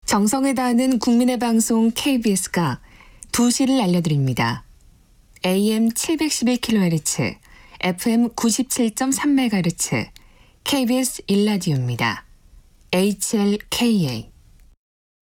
정성을 다하는 국민의 방송 KBS가 2시를 알려드립니다. AM 711kHz, FM 97.3MHz, KBS 1라디오입니다. HLKA